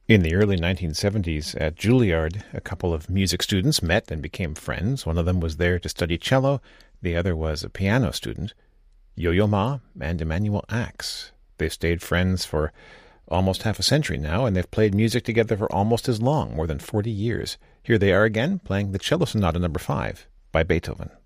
In the early 1970s at Juilliard, a couple of music students met and became friends. One of them was there to study cello. The other was a piano student, Yo-Yo Ma and Emanuel Ax. They've stayed friends for almost half a century now, and they've played music together for almost as long, more than 40 years. Here they are again, playing the Cello Sonata No. 5 by Beethoven.